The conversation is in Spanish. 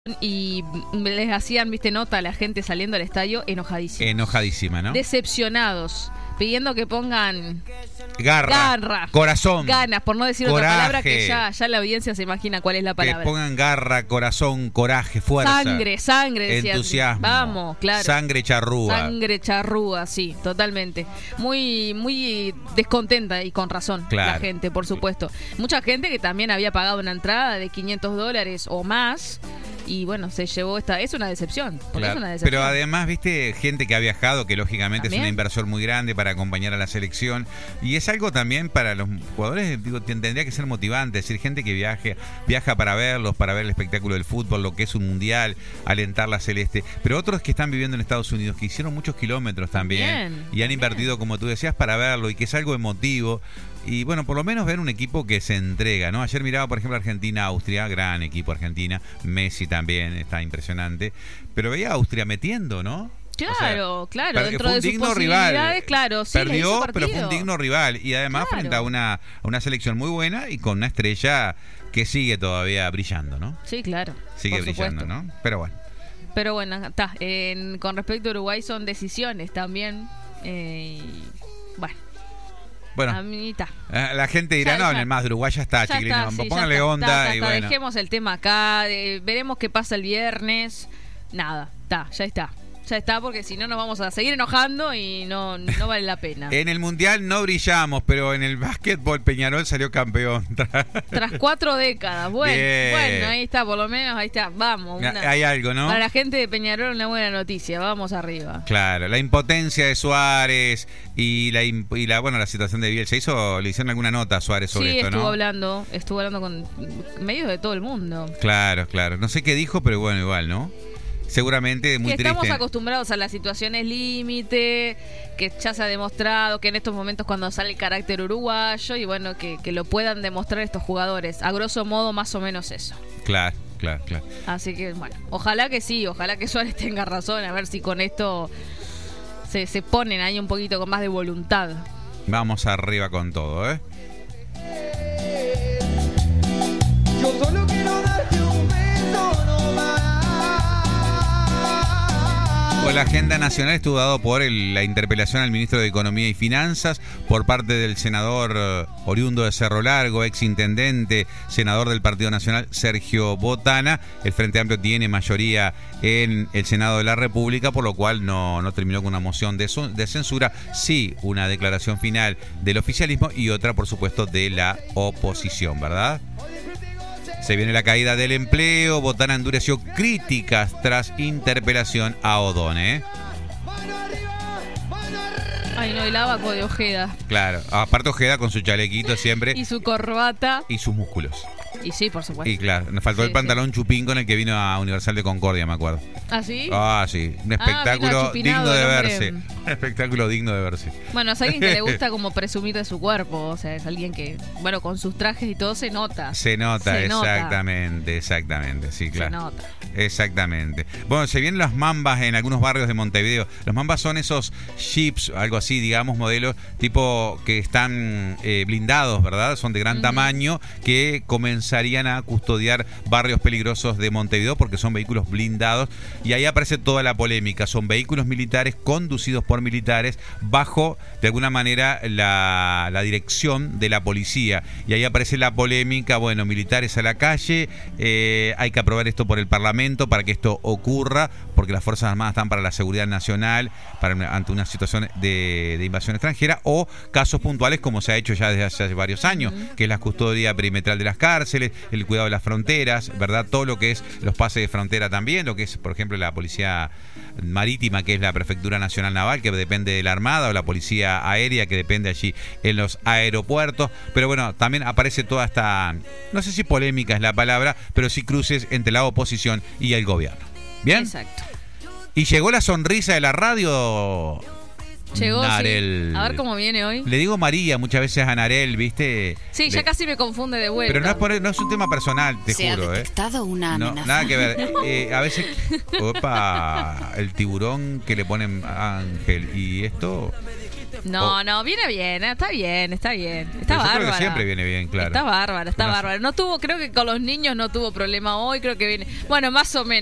y les hacían, viste, nota a la gente saliendo al estadio enojadísima. Enojadísima, ¿no? Decepcionados, pidiendo que pongan garra, corazón, ganas, por no decir coraje, otra palabra que ya la audiencia se imagina cuál es la palabra. Que pongan garra, corazón, coraje, fuerza. Sangre, decían. Entusiasmo. Vamos, claro. Sangre charrúa, sí, totalmente. Muy descontenta y con razón, claro, la gente, por supuesto. Mucha gente que también había pagado una entrada de $500 o más. Y bueno, se llevó es una decepción. Claro, es una decepción. pero además, viste, gente que ha viajado, que lógicamente ¿también? Es una inversión muy grande para acompañar a la selección. Y es algo también para los jugadores, digo, tendría que ser motivante. Es decir, gente que viaja para verlos, para ver el espectáculo del fútbol, lo que es un mundial, alentar la celeste. Pero otros que están viviendo en Estados Unidos, que hicieron muchos kilómetros también. Y han invertido, como tú decías, para verlo, y que es algo emotivo. Y bueno, por lo menos ver un equipo que se entrega, ¿no? Ayer miraba, por ejemplo, Argentina-Austria, gran equipo Argentina, Messi también, está impresionante, pero veía a Austria metiendo, ¿no? Claro, o sea, claro, dentro de sus posibilidades, rival. Claro, sí, perdió, pero fue un digno rival, y además claro, frente a una selección muy buena y con una estrella que sigue todavía brillando, ¿no? Sí, claro. Sigue brillando, supuesto, ¿no? Pero bueno, está. Con respecto a Uruguay son decisiones también, bueno, a mí está. La gente dirá, en el más de Uruguay ya está, chiquilines, pónganle onda. Y bueno, dejemos el tema acá, veremos qué pasa el viernes. Nada, ya está, porque si no nos vamos a seguir enojando y no vale la pena. En el Mundial no brillamos, pero en el básquetbol Peñarol salió campeón. Tras 4 décadas. Bueno, ahí está, por lo menos, ahí está. Vamos. Hay algo, ¿no? Para la gente de Peñarol una buena noticia, vamos arriba. Claro, la impotencia de Suárez y la situación de Bielsa. Le hicieron alguna nota a Suárez sobre esto, ¿no? Sí, estuvo hablando con medios de todo el mundo. Claro. No sé qué dijo, pero bueno, igual, ¿no? Seguramente muy triste. Estamos acostumbrados a las situaciones límite, que ya se ha demostrado que en estos momentos cuando sale el carácter uruguayo y bueno, que lo puedan demostrar estos jugadores. A grosso modo, más o menos eso. Claro. Así que bueno, ojalá que Suárez tenga razón, a ver si con esto se ponen ahí un poquito con más de voluntad. Vamos arriba con todo, ¿eh? Yo solo quiero darte un beso, no más. La agenda nacional estuvo dado por la interpelación al ministro de Economía y Finanzas por parte del senador oriundo de Cerro Largo, exintendente, senador del Partido Nacional, Sergio Botana. El Frente Amplio tiene mayoría en el Senado de la República, por lo cual no terminó con una moción de censura, sí una declaración final del oficialismo y otra, por supuesto, de la oposición, ¿verdad? Se viene la caída del empleo. Botana endureció críticas tras interpelación a O'Donnell. Ay, no, el abaco de Ojeda. Claro, aparte Ojeda con su chalequito siempre. Y su corbata. Y sus músculos. Y sí, por supuesto. Y claro, nos faltó el pantalón chupín con el que vino a Universal de Concordia, me acuerdo. ¿Ah, sí? Sí. Un espectáculo digno de verse. Un espectáculo digno de verse. Bueno, es alguien que le gusta como presumir de su cuerpo. O sea, es alguien que, bueno, con sus trajes y todo se nota. Se nota. Exactamente. Sí, claro. Se nota. Exactamente. Bueno, se vienen las mambas en algunos barrios de Montevideo. Los mambas son esos jeeps, algo así, digamos, modelos tipo que están blindados, ¿verdad? Son de gran tamaño, que comenzarían a custodiar barrios peligrosos de Montevideo porque son vehículos blindados. Y ahí aparece toda la polémica. Son vehículos militares conducidos por militares bajo, de alguna manera, la dirección de la policía. Y ahí aparece la polémica, bueno, militares a la calle, hay que aprobar esto por el Parlamento para que esto ocurra, porque las Fuerzas Armadas están para la seguridad nacional, ante una situación de invasión extranjera, o casos puntuales como se ha hecho ya desde hace varios años, que es la custodia perimetral de las cárceles, el cuidado de las fronteras, ¿verdad? Todo lo que es los pases de frontera también, lo que es, por ejemplo, la policía marítima, que es la Prefectura Nacional Naval, que depende de la Armada, o la policía aérea, que depende allí en los aeropuertos. Pero bueno, también aparece toda esta, no sé si polémica es la palabra, pero sí cruces entre la oposición y el gobierno. ¿Bien? Exacto. Y llegó la sonrisa de la radio. Llegó, Narel. Sí. A ver cómo viene hoy. Le digo María muchas veces a Narel, ¿viste? Sí, ya casi me confunde de vuelta. Pero no es un tema personal, te Se juro. Ha detectado una amenaza. Nada que ver. A veces, el tiburón que le ponen a Ángel y esto No, viene bien, está bien. Está Pero yo bárbara. creo que siempre viene bien, claro. Está bárbara. No tuvo, creo que con los niños no tuvo problema hoy, creo que viene. Bueno, más o menos.